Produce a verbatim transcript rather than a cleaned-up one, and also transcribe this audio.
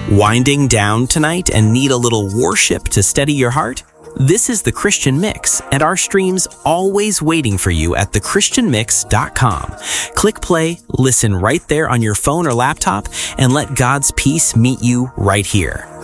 Winding down tonight and need a little worship to steady your heart? This is The Christian Mix, and our stream's always waiting for you at the christian mix dot com. Click play, listen right there on your phone or laptop, and let God's peace meet you right here.